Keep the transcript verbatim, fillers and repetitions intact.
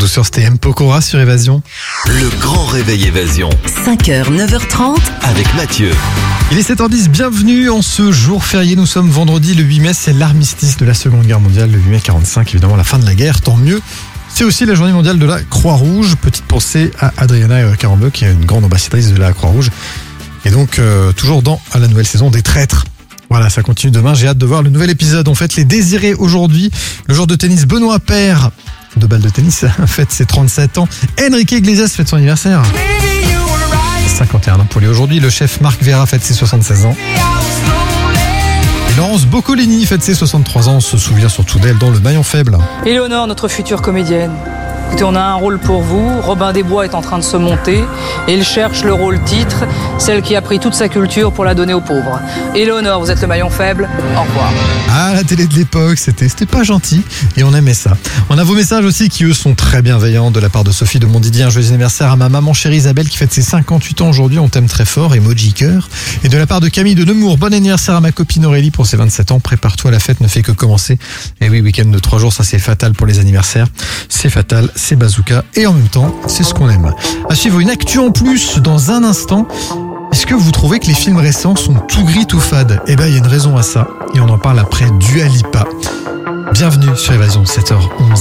douceur, c'était M. Pokora sur Évasion. Le grand réveil Évasion. cinq heures, neuf heures trente. Avec Mathieu. Il est sept heures dix, bienvenue en ce jour férié. Nous sommes vendredi, le huit mai, c'est l'armistice de la Seconde Guerre mondiale. Le huit mai quarante-cinq, évidemment, la fin de la guerre, tant mieux. C'est aussi la journée mondiale de la Croix-Rouge. Petite pensée à Adriana Carambeu, qui est une grande ambassadrice de la Croix-Rouge. Et donc, euh, toujours dans à la nouvelle saison des traîtres. Voilà, ça continue demain. J'ai hâte de voir le nouvel épisode. On fête les désirés aujourd'hui. Le joueur de tennis Benoît Paire, de balle de tennis, fête ses trente-sept ans. Enrique Iglesias fête son anniversaire. cinquante et un ans pour lui aujourd'hui. Le chef Marc Vera fête ses soixante-seize ans. Et Laurence Boccolini fête ses soixante-trois ans. On se souvient surtout d'elle dans Le Maillon Faible. Éléonore, notre future comédienne. Écoutez, on a un rôle pour vous. Robin des Bois est en train de se monter et il cherche le rôle titre, celle qui a pris toute sa culture pour la donner aux pauvres. Éléonore, vous êtes le maillon faible. Au revoir. Ah, la télé de l'époque, c'était, c'était pas gentil et on aimait ça. On a vos messages aussi qui, eux, sont très bienveillants de la part de Sophie de Montdidier. Un joyeux anniversaire à ma maman chérie Isabelle qui fête ses cinquante-huit ans aujourd'hui. On t'aime très fort, emoji cœur. Et de la part de Camille de Nemours, bon anniversaire à ma copine Aurélie pour ses vingt-sept ans. Prépare-toi, la fête ne fait que commencer. Et oui, week-end de trois jours, ça c'est fatal pour les anniversaires. C'est fatal, c'est bazooka. Et en même temps, c'est ce qu'on aime. À suivre une actu en plus dans un instant. Est-ce que vous trouvez que les films récents sont tout gris, tout fades ? Eh ben, il y a une raison à ça. Et on en parle après Dua Lipa. Bienvenue sur Évasion, sept heures onze.